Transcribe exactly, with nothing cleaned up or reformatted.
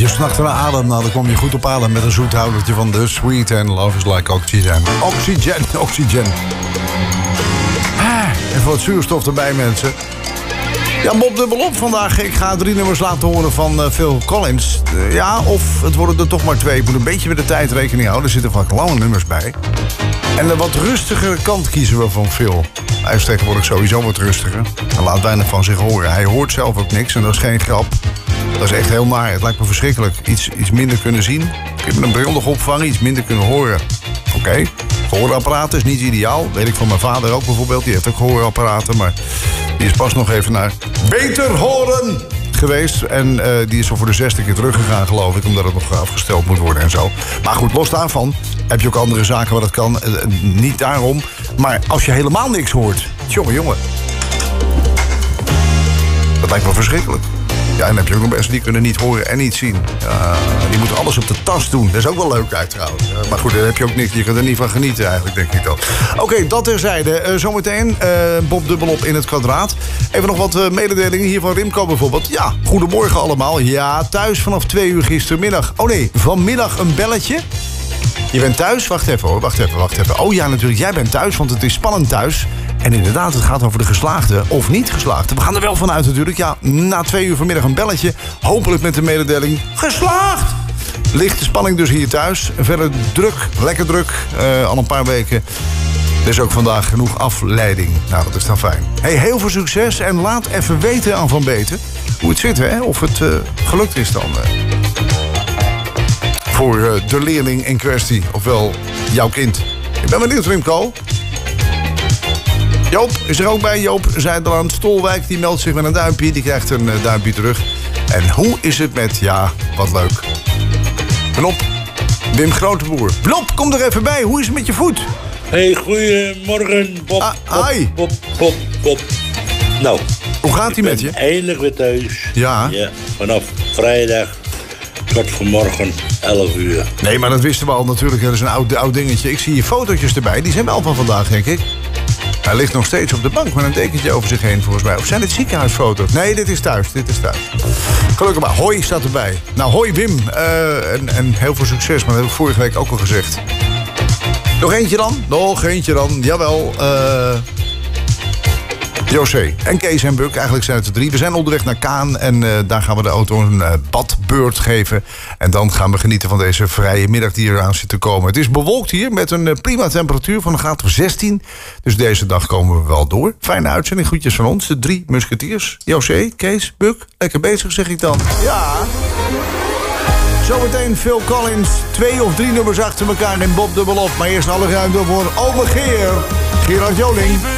je snakte naar adem, nou, dan kom je goed op adem met een zoethoudertje van The Sweet and Love is Like Oxygen. Oxygen, oxygen. Ah, even wat zuurstof erbij, mensen. Ja, Bob dubbelop vandaag. Ik ga drie nummers laten horen van uh, Phil Collins. Uh, ja, of het worden er toch maar twee. Ik moet een beetje met de tijd rekening houden. Er zitten vaak lange nummers bij. En de wat rustigere kant kiezen we van Phil. Hij is tegenwoordig sowieso wat rustiger. Hij laat weinig van zich horen. Hij hoort zelf ook niks en dat is geen grap. Dat is echt heel naar. Het lijkt me verschrikkelijk. Iets, iets minder kunnen zien. Ik heb een bril nog opvangen, iets minder kunnen horen. Oké. Okay. Gehoorapparaten is niet ideaal. Weet ik van mijn vader ook bijvoorbeeld. Die heeft ook gehoorapparaten, maar die is pas nog even naar beter horen geweest. En uh, die is al voor de zesde keer teruggegaan, geloof ik. Omdat het nog afgesteld moet worden en zo. Maar goed, los daarvan heb je ook andere zaken waar dat kan. Uh, niet daarom. Maar als je helemaal niks hoort. Jongen, jongen. Dat lijkt me verschrikkelijk. Ja, en dan heb je ook nog mensen die kunnen niet horen en niet zien. Ja, die moeten alles op de tas doen. Dat is ook wel leuk uit trouwens. Uh, maar goed, daar heb je ook niks. Je kunt er niet van genieten eigenlijk, denk ik dan. Oké, okay, dat terzijde. Uh, zometeen uh, Bob dubbelop in het kwadraat. Even nog wat uh, mededelingen hier van Rimco bijvoorbeeld. Ja, goedemorgen allemaal. Ja, thuis vanaf twee uur gistermiddag. Oh nee, vanmiddag een belletje. Je bent thuis? Wacht even hoor, wacht even, wacht even. Oh ja, natuurlijk, jij bent thuis, want het is spannend thuis. En inderdaad, het gaat over de geslaagde of niet geslaagde. We gaan er wel vanuit natuurlijk. Ja, na twee uur vanmiddag een belletje. Hopelijk met de mededeling geslaagd! Lichte spanning dus hier thuis. Verder druk, lekker druk, uh, al een paar weken. Er is ook vandaag genoeg afleiding. Nou, dat is dan fijn. Hey, heel veel succes en laat even weten aan Van Beten hoe het zit, hè? Of het uh, gelukt is dan. Uh. Voor uh, de leerling in kwestie, ofwel jouw kind. Ik ben benieuwd, Rimco. Joop is er ook bij. Joop Zijderland Stolwijk, die meldt zich met een duimpje. Die krijgt een uh, duimpje terug. En hoe is het met, ja, wat leuk. Blop, Wim Groteboer. Blop, kom er even bij. Hoe is het met je voet? Hey, goeiemorgen, Bob. Ah, hi. Bob, Bob, Bob, Bob. Nou. Hoe gaat hij met je? Eindelijk weer thuis. Ja. Ja, vanaf vrijdag tot vanmorgen elf uur. Nee, maar dat wisten we al natuurlijk. Dat is een oud, oud dingetje. Ik zie je fotootjes erbij. Die zijn wel van vandaag, denk ik. Hij ligt nog steeds op de bank met een dekentje over zich heen, volgens mij. Of zijn dit ziekenhuisfoto's? Nee, dit is thuis. Dit is thuis. Gelukkig maar. Hoi staat erbij. Nou, hoi Wim. Uh, en, en heel veel succes, maar dat heb ik vorige week ook al gezegd. Nog eentje dan? Nog eentje dan. Jawel. Uh... José en Kees en Buk, eigenlijk zijn het er drie. We zijn onderweg naar Kaan en uh, daar gaan we de auto een uh, badbeurt geven. En dan gaan we genieten van deze vrije middag die eraan zit te komen. Het is bewolkt hier met een uh, prima temperatuur van een graad of zestien. Dus deze dag komen we wel door. Fijne uitzending, groetjes van ons, de drie musketiers. José, Kees, Buk, lekker bezig zeg ik dan. Ja. Zometeen Phil Collins, twee of drie nummers achter elkaar in Bob dubbelop. Maar eerst alle ruimte voor Ome Geer, Gerard Joling.